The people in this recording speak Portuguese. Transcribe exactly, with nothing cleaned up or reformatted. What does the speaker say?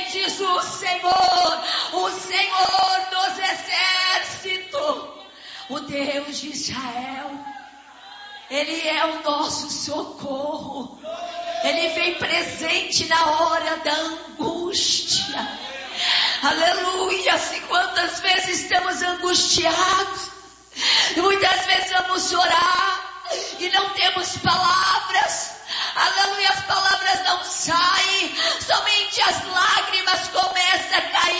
diz o Senhor, o Senhor dos exércitos, o Deus de Israel. Ele é o nosso socorro. Ele vem presente na hora da angústia. Aleluia. Se quantas vezes estamos angustiados, muitas vezes vamos orar e não temos palavras. Aleluia, as palavras não saem, somente as lágrimas começam a cair